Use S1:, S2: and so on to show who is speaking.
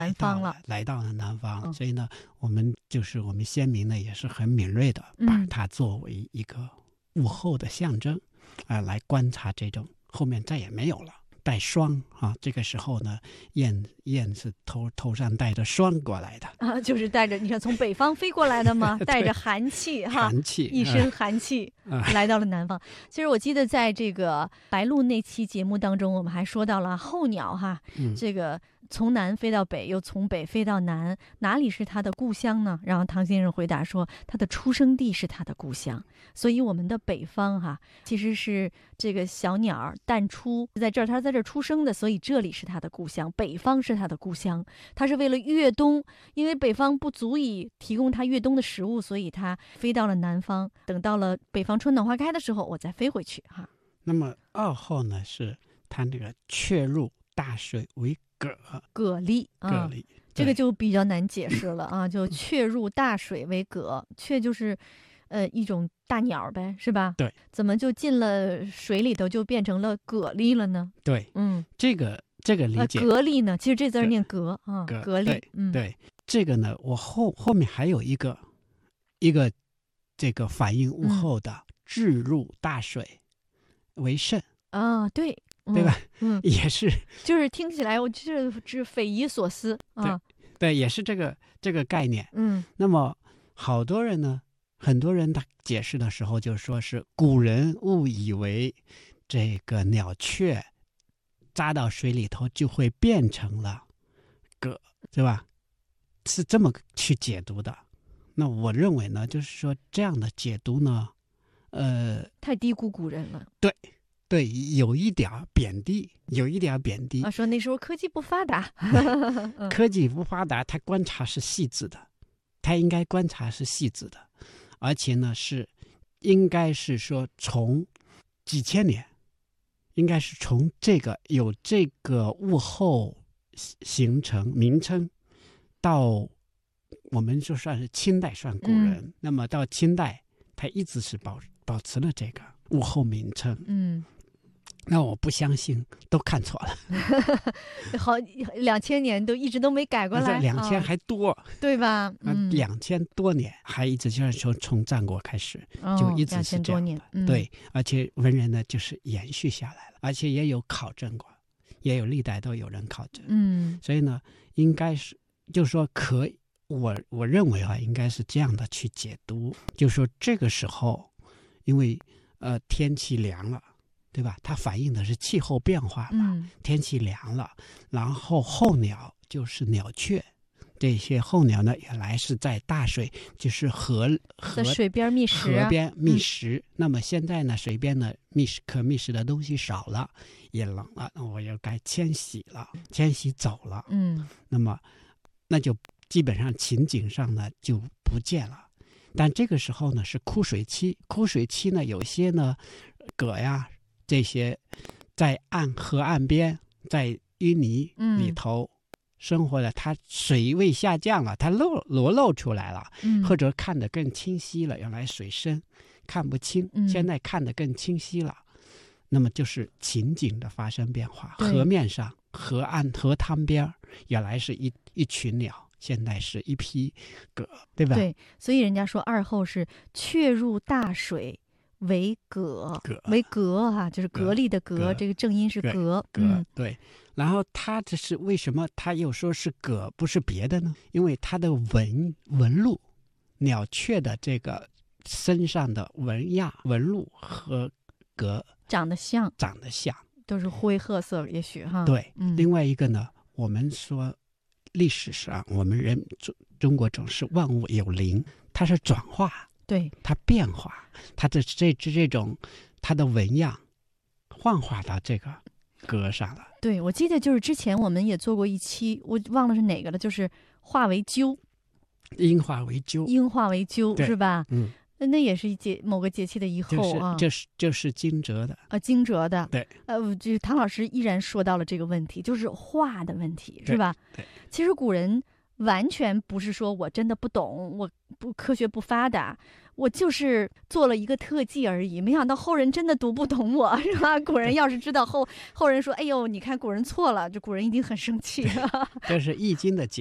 S1: 南方了，
S2: 来到了南方，所以呢，我们先民呢也是很敏锐的，把它作为一个物候的象征，来观察这种后面再也没有了。带霜啊，这个时候呢，雁是头上带着霜过来的
S1: 啊，就是带着你看从北方飞过来的嘛，带着寒气哈，
S2: 寒气
S1: 一身寒气来到了南方。其实我记得在这个白鹭那期节目当中，我们还说到了候鸟哈，这个从南飞到北，又从北飞到南，哪里是它的故乡呢？然后唐先生回答说，它的出生地是它的故乡。所以我们的北方哈，其实是这个小鸟淡出在这儿，它在这儿出生的，所以这里是它的故乡，北方是它的故乡。它是为了越冬，因为北方不足以提供它越冬的食物，所以它飞到了南方。等到了北方春暖花开的时候，我再飞回去哈。
S2: 那么二后呢，是它那个雀入大水为蛤
S1: 蛎
S2: 蛤蛎，
S1: 这个就比较难解释了啊。就雀入大水为蛤，雀就是一种大鸟呗，是吧？
S2: 对，
S1: 怎么就进了水里头就变成了蛤蜊了呢？
S2: 对，这个理解。
S1: 蛤蜊呢，其实这字念蛤啊，蛤蜊。
S2: 对，这个呢，我后面还有一个这个反映物候的置入大水为甚
S1: 啊，对
S2: 吧？也是，
S1: 就是听起来我就是匪夷所思啊。
S2: 对，也是这个概念。那么很多人他解释的时候就说是古人误以为这个鸟雀扎到水里头就会变成了蛤，对吧？是这么去解读的。那我认为呢，就是说这样的解读呢，
S1: 太低估古人了。
S2: 对，有一点贬低
S1: 啊，说那时候科技不发达，
S2: 科技不发达，他观察是细致的，他应该观察是细致的。而且呢，应该是说从几千年，应该是从有这个物候形成名称，到我们就算是清代算古人，那么到清代，他一直是保持了这个物候名称。那我不相信都看错了。
S1: 好，2000年都一直都没改过来
S2: ，2000还多，
S1: 对吧
S2: ？2000多年还一直就是说从战国开始，就一直是这样的。对，而且文人呢就是延续下来了，而且也有考证过，也有历代都有人考证。所以呢，应该是就是说我认为应该是这样的去解读，就是说这个时候，因为天气凉了。对吧？它反映的是气候变化嘛，天气凉了，然后候鸟就是鸟雀，这些候鸟呢，原来是在大水，就是
S1: 在水边觅食，
S2: 河边觅食。那么现在呢，水边呢可觅食的东西少了，也冷了，我又该迁徙走了。那么那就基本上情景上呢就不见了。但这个时候呢是枯水期，呢有些呢蛤呀。这些在河岸边，在淤泥里头生活的，它水位下降了，它裸露出来了，或者看得更清晰了。原来水深看不清，现在看得更清晰了。那么就是情景的发生变化。河面上、河岸、河滩边，原来是一群鸟，现在是一批蛤，对吧？
S1: 对，所以人家说二后是雀入大水。为蛤哈，就是蛤蜊的蛤，这个正音是蛤。
S2: 对。然后它这是为什么它又说是蛤，不是别的呢？因为它的纹路，鸟雀的这个身上的纹路和蛤
S1: 长得像，
S2: 都
S1: 是灰褐色，也许哈。
S2: 对，另外一个呢，我们说历史上我们中国总是万物有灵，它是转化。
S1: 对，
S2: 它变化，它的这种它的纹样幻化到这个歌上了。
S1: 对，我记得就是之前我们也做过一期，我忘了是哪个了，就是化为鸠，
S2: 鹰化为鸠
S1: 是吧？那也是某个节气的一候啊，
S2: 就是惊蛰的
S1: 啊，惊蛰的。
S2: 对，
S1: 就唐老师依然说到了这个问题，就是化的问题，是吧？
S2: 对，
S1: 其实古人完全不是说我真的不懂，我不科学不发达，我就是做了一个特技而已。没想到后人真的读不懂我，是吧？古人要是知道后人说，哎呦，你看古人错了，这古人一定很生气。
S2: 这是易经的解